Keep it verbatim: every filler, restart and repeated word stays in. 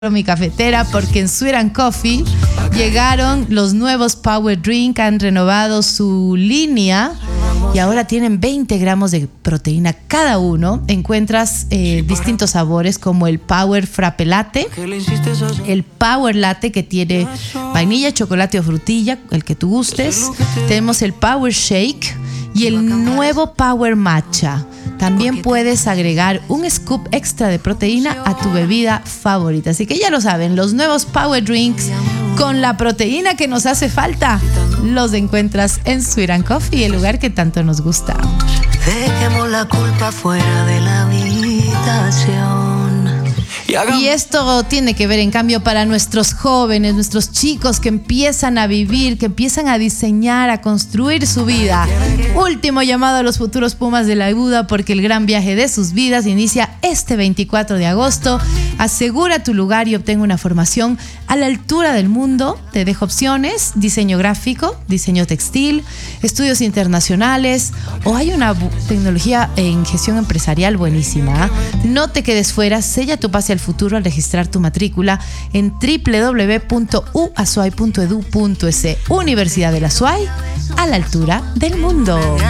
mi cafetera porque en Sweet and Coffee llegaron los nuevos Power Drink, han renovado su línea y ahora tienen veinte gramos de proteína cada uno. Encuentras eh, distintos sabores como el Power Frappe Latte, el Power Latte que tiene vainilla, chocolate o frutilla, el que tú gustes. Tenemos el Power Shake y el nuevo Power Matcha. También puedes agregar un scoop extra de proteína a tu bebida favorita. Así que ya lo saben, los nuevos Power Drinks con la proteína que nos hace falta los encuentras en Sweet and Coffee, el lugar que tanto nos gusta. Dejemos la culpa fuera de la habitación. Y esto tiene que ver, en cambio, para nuestros jóvenes, nuestros chicos que empiezan a vivir, que empiezan a diseñar, a construir su vida. Último llamado a los futuros Pumas de la UDA, porque el gran viaje de sus vidas inicia este veinticuatro de agosto. Asegura tu lugar y obtén una formación a la altura del mundo. Te dejo opciones: diseño gráfico, diseño textil, estudios internacionales, o hay una tecnología en gestión empresarial buenísima. No te quedes fuera, sella tu pase al futuro al registrar tu matrícula en doble u doble u doble u punto u a s u a i punto e d u punto e s. Universidad de la S U A Y, a la altura del mundo.